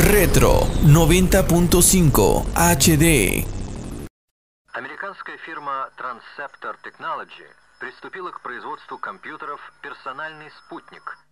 Retro 90.5 HD. Американская фирма Transceptor Technology приступила к производству компьютеров «Персональный спутник»,